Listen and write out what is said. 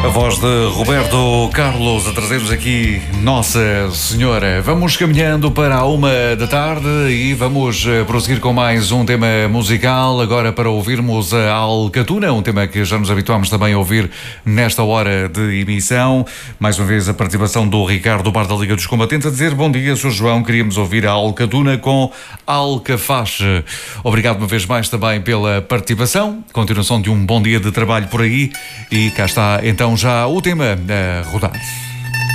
A voz de Roberto Carlos a trazer-nos aqui Nossa Senhora. Vamos caminhando para a 1 da tarde e vamos prosseguir com mais um tema musical. Agora para ouvirmos a Alcatuna, um tema que já nos habituámos também a ouvir nesta hora de emissão. Mais uma vez a participação do Ricardo Bar da Liga dos Combatentes a dizer: bom dia, Sr. João, queríamos ouvir a Alcatuna com Alcafaxe. Obrigado uma vez mais também pela participação. Continuação de um bom dia de trabalho por aí e cá está então já o tema a rodar.